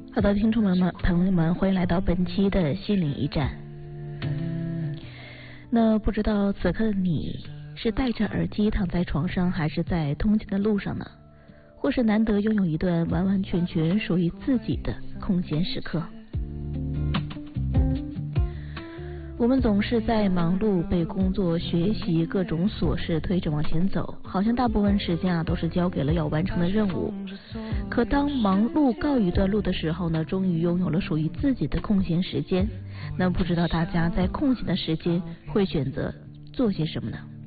好的，听众朋友们，欢迎来到本期的心灵驿站。那不知道此刻的你是戴着耳机躺在床上，还是在通勤的路上呢？或是难得拥有一段完完全全属于自己的空闲时刻？我们总是在忙碌，被工作、学习各种琐事推着往前走，好像大部分时间都是交给了要完成的任务。可当忙碌告一段落的时候呢，终于拥有了属于自己的空闲时间。那不知道大家在空闲的时间会选择做些什么呢？